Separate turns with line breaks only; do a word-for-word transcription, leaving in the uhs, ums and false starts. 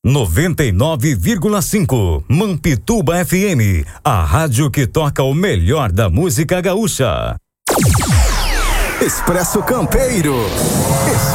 noventa e nove vírgula cinco Mampituba F M, a rádio que toca o melhor da música gaúcha.
Expresso Campeiro.